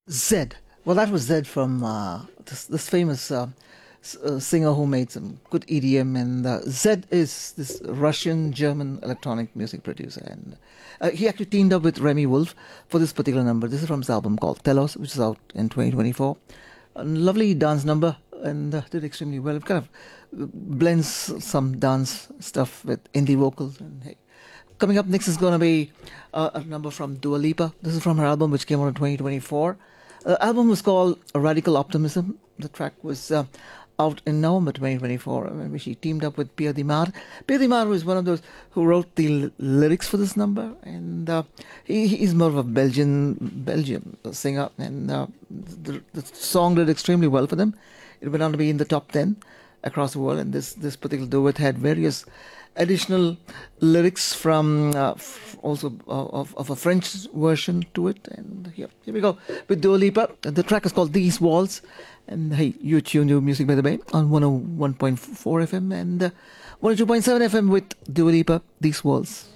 Zed. Well, that was Zed from this famous singer who made some good EDM. And Zed is this Russian-German electronic music producer. And he actually teamed up with Remy Wolf for this particular number. This is from his album called Telos, which is out in 2024. A lovely dance number and did extremely well. It kind of blends some dance stuff with indie vocals. And hey, coming up next is going to be a number from Dua Lipa. This is from her album, which came out in 2024. The album was called Radical Optimism. The track was out in November 2024, when she teamed up with Pierre Dimar. Pierre Dimar was one of those who wrote the lyrics for this number, and he's more of a Belgian singer, and the song did extremely well for them. It went on to be in the top 10 across the world, and this particular duet had various additional lyrics from also of a French version to it. And here we go with Dua Lipa. The track is called These Walls. And hey, you tune to Music by the Bay on 101.4 FM and 102.7 FM with Dua Lipa, These Walls.